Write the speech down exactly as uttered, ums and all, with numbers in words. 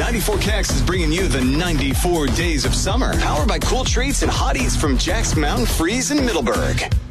ninety-four K X is bringing you the ninety-four days of summer. Powered by cool treats and hot eats from Jack's Mountain Freeze in Middleburg.